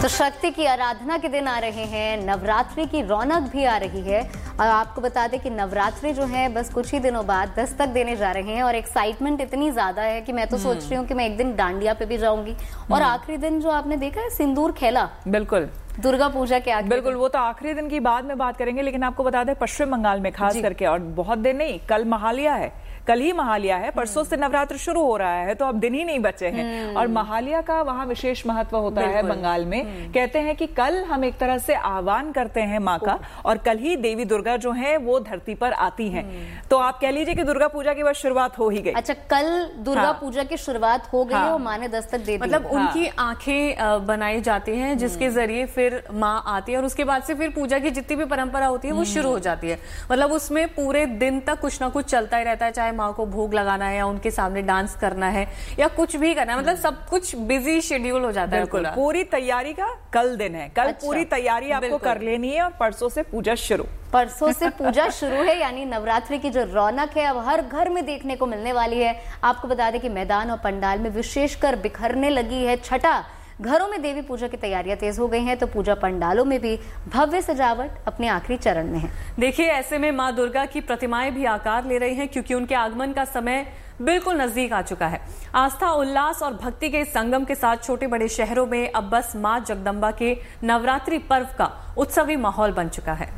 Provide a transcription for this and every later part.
तो शक्ति की आराधना के दिन आ रहे हैं, नवरात्रि की रौनक भी आ रही है। और आपको बता दें कि नवरात्रि जो है बस कुछ ही दिनों बाद दस्तक देने जा रहे हैं और एक्साइटमेंट इतनी ज्यादा है कि मैं तो सोच रही हूँ कि मैं एक दिन डांडिया पे भी जाऊंगी। और आखिरी दिन जो आपने देखा है सिंदूर खेला, बिल्कुल दुर्गा पूजा के आखिरी बिल्कुल, वो तो आखिरी दिन की बाद में बात करेंगे, लेकिन आपको बता दें पश्चिम बंगाल में खास करके, और बहुत दिन नहीं, कल महालया है, कल ही महालया है, परसों से नवरात्र शुरू हो रहा है, तो अब दिन ही नहीं बचे हैं। और महालया का वहां विशेष महत्व होता है बंगाल में। कहते हैं कि कल हम एक तरह से आह्वान करते हैं माँ का, और कल ही देवी दुर्गा जो है वो धरती पर आती हैं। तो आप कह लीजिए कि दुर्गा पूजा की बस शुरुआत हो ही गई। अच्छा, कल दुर्गा पूजा की शुरुआत हो गई है और माँ ने दस्तक दे दी। मतलब उनकी आंखें बनाई जाती हैं जिसके जरिए फिर माँ आती है, और उसके बाद से फिर पूजा की जितनी भी परंपरा होती है वो शुरू हो जाती है। मतलब उसमें पूरे दिन तक कुछ ना कुछ चलता ही रहता है, चाहे माँ को भोग लगाना है या उनके सामने डांस करना है या कुछ भी करना है, मतलब सब कुछ बिजी शेड्यूल हो जाता है। बिल्कुल, पूरी तैयारी का कल दिन है, कल पूरी तैयारी आपको कर लेनी है, और परसों से पूजा शुरू। परसों से पूजा शुरू है, यानी नवरात्रि की जो रौनक है अब हर घर में देखने को मिलने वाली है। आपको बता दें कि मैदान और पंडाल में विशेषकर बिखरने लगी है छटा। घरों में देवी पूजा की तैयारियां तेज हो गई हैं, तो पूजा पंडालों में भी भव्य सजावट अपने आखिरी चरण में है। देखिए, ऐसे में माँ दुर्गा की प्रतिमाएं भी आकार ले रही हैं, क्योंकि उनके आगमन का समय बिल्कुल नजदीक आ चुका है। आस्था, उल्लास और भक्ति के संगम के साथ छोटे बड़े शहरों में अब बस माँ जगदम्बा के नवरात्रि पर्व का उत्सवी माहौल बन चुका है।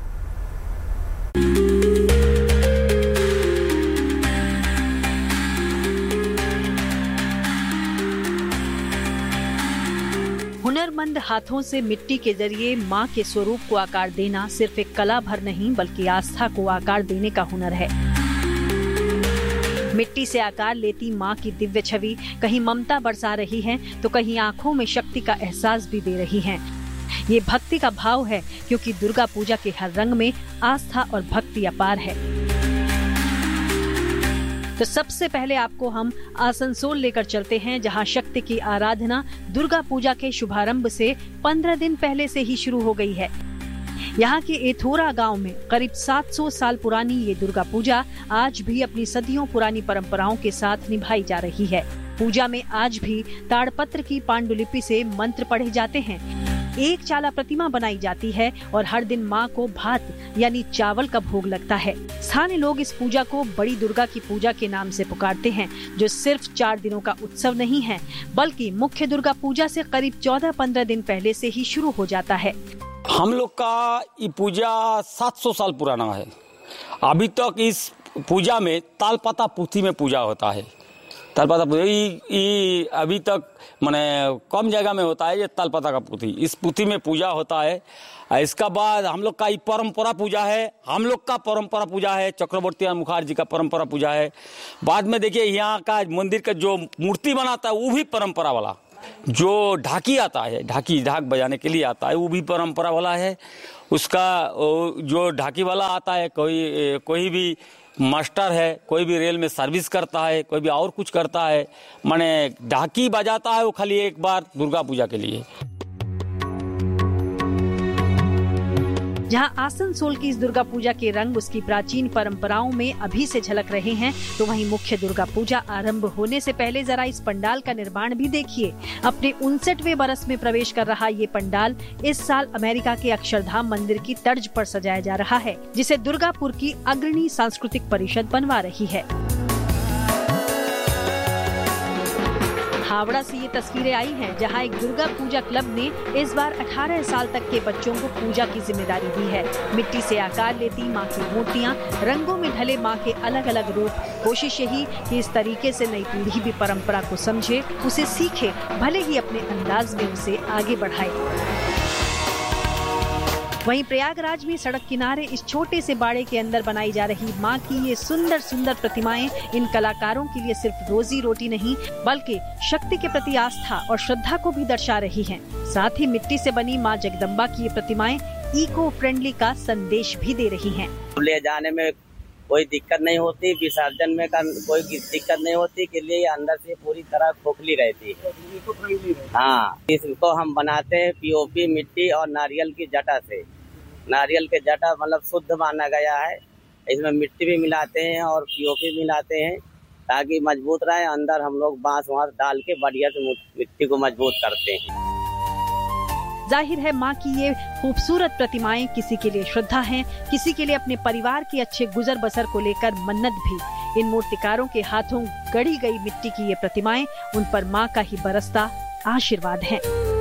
हुनरमंद हाथों से मिट्टी के जरिए माँ के स्वरूप को आकार देना सिर्फ एक कला भर नहीं, बल्कि आस्था को आकार देने का हुनर है। मिट्टी से आकार लेती माँ की दिव्य छवि कहीं ममता बरसा रही है, तो कहीं आंखों में शक्ति का एहसास भी दे रही है। ये भक्ति का भाव है, क्योंकि दुर्गा पूजा के हर रंग में आस्था और भक्ति अपार है। तो सबसे पहले आपको हम आसनसोल लेकर चलते हैं, जहां शक्ति की आराधना दुर्गा पूजा के शुभारंभ से 15 दिन पहले से ही शुरू हो गई है। यहाँ के एथोरा गांव में करीब 700 साल पुरानी ये दुर्गा पूजा आज भी अपनी सदियों पुरानी परंपराओं के साथ निभाई जा रही है। पूजा में आज भी ताड़पत्र की पांडुलिपि से मंत्र पढ़े जाते हैं। एक चाला प्रतिमा बनाई जाती है और हर दिन माँ को भात यानी चावल का भोग लगता है। स्थानीय लोग इस पूजा को बड़ी दुर्गा की पूजा के नाम से पुकारते हैं, जो सिर्फ 4 दिनों का उत्सव नहीं है, बल्कि मुख्य दुर्गा पूजा से करीब 14-15 दिन पहले से ही शुरू हो जाता है। हम लोग का ये पूजा 700 साल पुराना है। अभी तक इस पूजा में तालपता पुथी में पूजा होता है। तालपता पुथी अभी तक माने कम जगह में होता है, ये तालपता का पुथी, इस पुथी में पूजा होता है। इसका बाद हम लोग का ये परंपरा पूजा है, हम लोग का परंपरा पूजा है, चक्रवर्ती मुखार्जी का परंपरा पूजा है। बाद में देखिए यहाँ का मंदिर का जो मूर्ति बनाता है वो भी परंपरा वाला, जो ढाकी आता है, ढाक बजाने के लिए आता है, वो भी परंपरा वाला है। उसका जो ढाकी वाला आता है, कोई भी मास्टर है, कोई भी रेल में सर्विस करता है, कोई भी और कुछ करता है, माने ढाकी बजाता है वो खाली एक बार दुर्गा पूजा के लिए। जहां आसनसोल की इस दुर्गा पूजा के रंग उसकी प्राचीन परंपराओं में अभी से झलक रहे हैं, तो वहीं मुख्य दुर्गा पूजा आरंभ होने से पहले जरा इस पंडाल का निर्माण भी देखिए। अपने 59वें बरस में प्रवेश कर रहा ये पंडाल इस साल अमेरिका के अक्षरधाम मंदिर की तर्ज पर सजाया जा रहा है, जिसे दुर्गापुर की अग्रणी सांस्कृतिक परिषद बनवा रही है। हावड़ा से ये तस्वीरें आई हैं, जहां एक दुर्गा पूजा क्लब ने इस बार 18 साल तक के बच्चों को पूजा की जिम्मेदारी दी है। मिट्टी से आकार लेती माँ की मूर्तियाँ, रंगों में ढले माँ के अलग अलग रूप। कोशिश यही कि इस तरीके से नई पीढ़ी भी परंपरा को समझे, उसे सीखे, भले ही अपने अंदाज में उसे आगे बढ़ाए। वहीं प्रयागराज में सड़क किनारे इस छोटे से बाड़े के अंदर बनाई जा रही माँ की ये सुंदर सुंदर प्रतिमाएं इन कलाकारों के लिए सिर्फ रोजी रोटी नहीं, बल्कि शक्ति के प्रति आस्था और श्रद्धा को भी दर्शा रही हैं। साथ ही मिट्टी से बनी माँ जगदम्बा की ये प्रतिमाएं इको फ्रेंडली का संदेश भी दे रही हैं। ले जाने में कोई दिक्कत नहीं होती, विसर्जन में कोई दिक्कत नहीं होती, के लिए अंदर से पूरी तरह खोखली रहती है। हाँ, इसको हम बनाते हैं पीओपी मिट्टी और नारियल की जटा से। नारियल के जटा मतलब शुद्ध माना गया है। इसमें मिट्टी भी मिलाते हैं और पीओपी मिलाते हैं ताकि मजबूत रहे। अंदर हम लोग बांस वांस डाल के बढ़िया से मिट्टी को मजबूत करते हैं। जाहिर है माँ की ये खूबसूरत प्रतिमाएं किसी के लिए श्रद्धा हैं, किसी के लिए अपने परिवार के अच्छे गुजर बसर को लेकर मन्नत भी। इन मूर्तिकारों के हाथों गढ़ी गई मिट्टी की ये प्रतिमाएं उन पर माँ का ही बरसता आशीर्वाद है।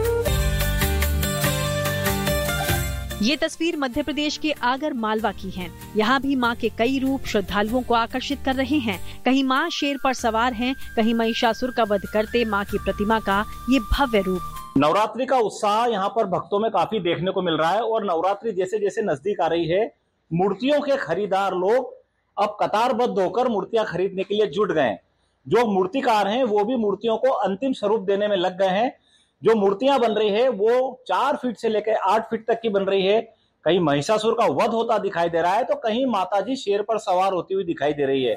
ये तस्वीर मध्य प्रदेश के आगर मालवा की है। यहाँ भी माँ के कई रूप श्रद्धालुओं को आकर्षित कर रहे हैं। कहीं माँ शेर पर सवार हैं, कहीं महिषासुर का वध करते माँ की प्रतिमा का ये भव्य रूप। नवरात्रि का उत्साह यहाँ पर भक्तों में काफी देखने को मिल रहा है और नवरात्रि जैसे जैसे नजदीक आ रही है, मूर्तियों के खरीदार लोग अब कतारबद्ध होकर मूर्तियां खरीदने के लिए जुट गए हैं। जो मूर्तिकार हैं वो भी मूर्तियों को अंतिम स्वरूप देने में लग गए हैं। जो मूर्तियां बन रही है वो 4 फीट से लेकर 8 फीट तक की बन रही है। कहीं महिषासुर का वध होता दिखाई दे रहा है तो कहीं माताजी शेर पर सवार होती हुई दिखाई दे रही है।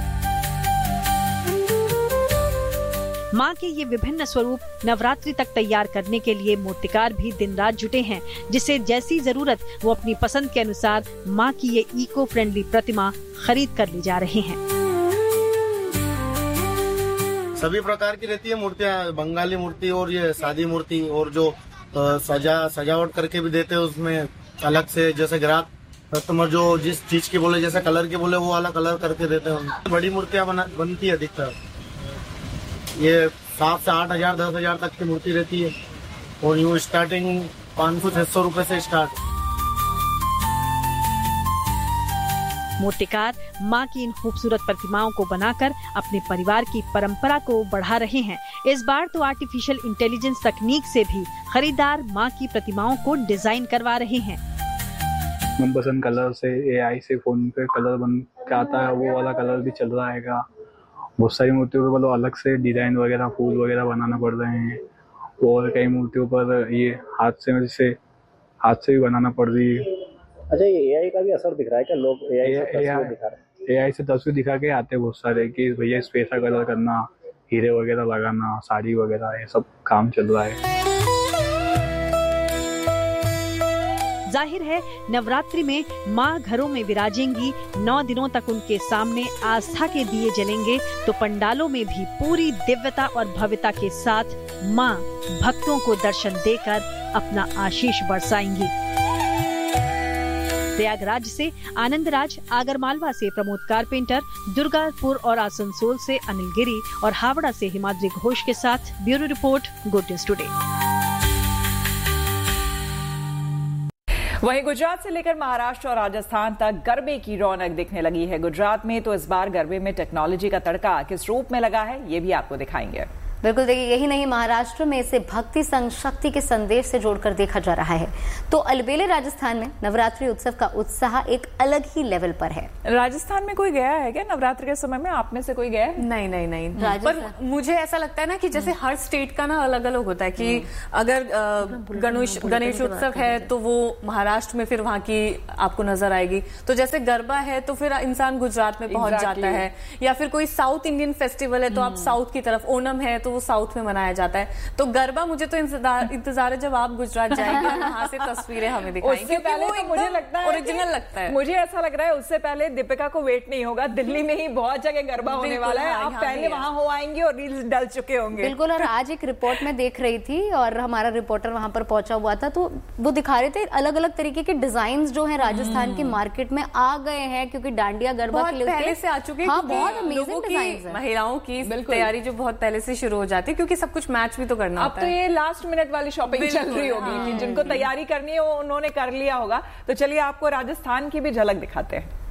माँ के ये विभिन्न स्वरूप नवरात्रि तक तैयार करने के लिए मूर्तिकार भी दिन रात जुटे हैं, जिसे जैसी जरूरत वो अपनी पसंद के अनुसार माँ की ये इको फ्रेंडली प्रतिमा खरीद कर ले जा रहे हैं। सभी प्रकार की रहती है मूर्तियाँ, बंगाली मूर्ति और ये सादी मूर्ति, और जो सजावट करके भी देते हैं उसमें अलग से, जैसे ग्राहक कस्टमर जो जिस चीज की बोले, जैसे कलर की बोले वो वाला कलर करके देते हैं। बड़ी मूर्तियाँ बनती है अधिकतर, ये 7 से 8 हजार 10 हजार तक की मूर्ति रहती है और यूँ स्टार्टिंग 500-600 रुपए से स्टार्ट। मूर्तिकार माँ की इन खूबसूरत प्रतिमाओं को बनाकर अपने परिवार की परंपरा को बढ़ा रहे हैं। इस बार तो आर्टिफिशियल इंटेलिजेंस तकनीक से भी खरीदार माँ की प्रतिमाओं को डिजाइन करवा रहे हैं। मनपसंद कलर से AI से फोन पे कलर बन के आता है, वो वाला कलर भी चल रहा है। बहुत सारी मूर्तियों पर मतलब अलग से डिजाइन वगैरह फूल वगैरह बनाना पड़ रहे हैं और कई मूर्तियों पर ये हाथ से भी बनाना पड़ रही है। अच्छा, ये AI का भी असर दिख रहा है क्या? लोग AI से तस्वीर दिखा के आते हैं बहुत सारे कि भैया इस पे ऐसा कलर करना, हीरे वगैरह लगाना, साड़ी वगैरह, ये सब काम चल रहा है। जाहिर है नवरात्रि में माँ घरों में विराजेंगी, 9 दिनों तक उनके सामने आस्था के दिए जलेंगे, तो पंडालों में भी पूरी दिव्यता और भव्यता के साथ माँ भक्तों को दर्शन देकर अपना आशीष बरसाएंगी। प्रयागराज से आनंद राज, आगरमालवा से प्रमोद कारपेंटर, दुर्गापुर और आसनसोल से अनिल गिरी और हावड़ा से हिमाद्री घोष के साथ bureau report, good news today. वहीं गुजरात से लेकर महाराष्ट्र और राजस्थान तक गरबे की रौनक दिखने लगी है। गुजरात में तो इस बार गरबे में टेक्नोलॉजी का तड़का किस रूप में लगा है, ये भी आपको दिखाएंगे। बिल्कुल, देखिए यही नहीं, महाराष्ट्र में इसे भक्ति संग शक्ति के संदेश से जोड़कर देखा जा रहा है। तो अलबेले राजस्थान में नवरात्रि उत्सव का उत्साह एक अलग ही लेवल पर है। राजस्थान में कोई गया है क्या नवरात्रि के समय में? आप में से कोई गया है? नहीं। पर मुझे ऐसा लगता है ना कि जैसे हर स्टेट का ना अलग अलग होता है कि अगर गणेश उत्सव है तो वो महाराष्ट्र में फिर वहाँ की आपको नजर आएगी, तो जैसे गरबा है तो फिर इंसान गुजरात में पहुंच जाता है, या फिर कोई साउथ इंडियन फेस्टिवल है तो आप साउथ की तरफ, ओणम है तो वो साउथ में मनाया जाता है। तो गरबा मुझे तो इंतजार है जब आप गुजरात जाएंगे और वहां से तस्वीरें हमें दिखाएंगे। उससे पहले तो मुझे लगता है ओरिजिनल लगता है, मुझे ऐसा लग रहा है उससे पहले दीपिका को वेट नहीं होगा, दिल्ली में ही बहुत जगह गरबा होने वाला है। आप पहले वहां हो आएंगे और रील्स डल चुके होंगे। बिल्कुल, और आज एक रिपोर्ट में देख रही थी और हमारा रिपोर्टर वहां पर पहुंचा हुआ था, तो वो दिखा रहे थे अलग अलग तरीके के डिजाइन जो है राजस्थान की मार्केट में आ गए हैं, क्योंकि डांडिया गरबा के लिए पहले से आ चुके हैं। हाँ, बहुत अमेजिंग डिजाइन है। महिलाओं की तैयारी जो बहुत पहले से शुरू हो जाती है, क्योंकि सब कुछ मैच भी तो करना अब तो ये लास्ट मिनट वाली शॉपिंग चल रही होगी कि जिनको तैयारी करनी है वो उन्होंने कर लिया होगा। तो चलिए आपको राजस्थान की भी झलक दिखाते हैं।